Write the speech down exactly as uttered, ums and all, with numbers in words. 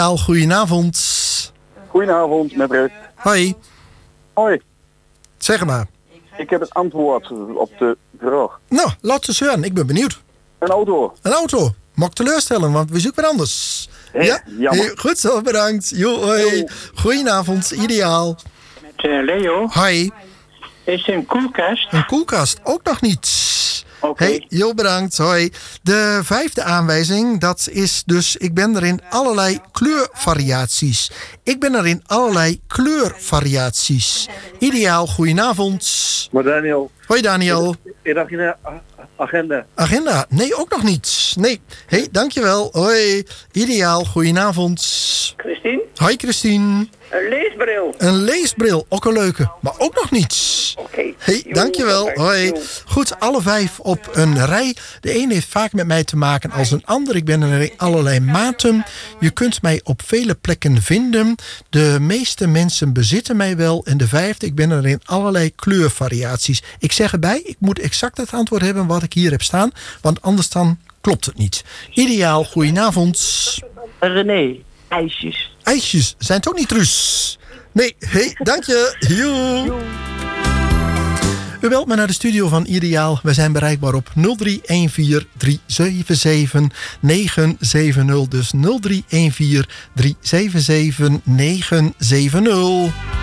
Al, goedenavond. Goedenavond, met Rick. Hoi. Hoi. Zeg maar. Ik heb het antwoord op de vraag. Nou, laat eens horen. Ik ben benieuwd. Een auto. Een auto. Mag ik teleurstellen, want we zoeken wat anders. Hé, ja? jammer. Hey, goed zo, bedankt. Jo, hoi. Jo. Goedenavond, ideaal. Met uh, Leo. Hoi. Is er een koelkast? Een koelkast, ook nog niet. Oké. Hey, Jo, bedankt. Hoi. De vijfde aanwijzing, dat is dus... ik ben er in allerlei kleurvariaties. Ik ben er in allerlei kleurvariaties. Ideaal, goedenavond. Maar Daniel, Hoi, Daniel. ik dacht je agenda. Agenda? Nee, ook nog niet. Nee. Hey, dankjewel. Hoi. Ideaal, goedenavond. Christine? Hoi, Christine. Een leesbril. Een leesbril, ook een leuke. Maar ook nog niet. Oké. Hey, Jo, dankjewel. bedankt. Hoi. Jo. Goed, alle vijf op een rij. De ene heeft vaak met mij te maken als een ander. Ik ben er in allerlei maten. Je kunt mij op vele plekken vinden. De meeste mensen bezitten mij wel. En de vijfde, ik ben er in allerlei kleurvariaties. Ik zeg erbij, ik moet exact het antwoord hebben wat ik hier heb staan. Want anders dan klopt het niet. Ideaal, goedenavond. René, ijsjes. IJsjes, zijn het ook niet Truus? Nee, hey, dank je. Joe. U belt me naar de studio van Ideaal. We zijn bereikbaar op nul drie een vier drie zeven zeven negen zeven nul. Dus nul drie een vier drie zeven zeven negen zeven nul.